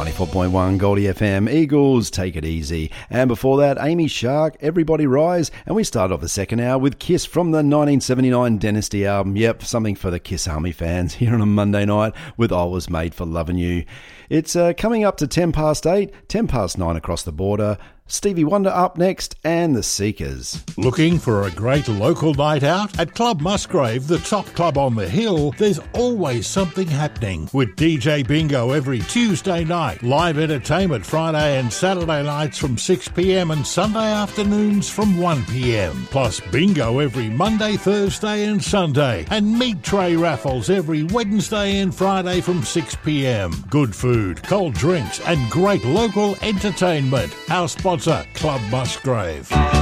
94.1 Goldie FM, Eagles, Take It Easy. And before that, Amy Shark, Everybody Rise. And we started off the second hour with Kiss from the 1979 Dynasty album. Yep, something for the Kiss Army fans here on a Monday night with I Was Made for Loving You. It's coming up to 10 past 8, 10 past 9 across the border. Stevie Wonder up next, and the Seekers. Looking for a great local night out? At Club Musgrave, the top club on the hill, there's always something happening. With DJ Bingo every Tuesday night, live entertainment Friday and Saturday nights from 6pm and Sunday afternoons from 1pm. Plus bingo every Monday, Thursday and Sunday. And meat tray raffles every Wednesday and Friday from 6pm. Good food, cold drinks and great local entertainment. Our sponsor, Club Musgrave.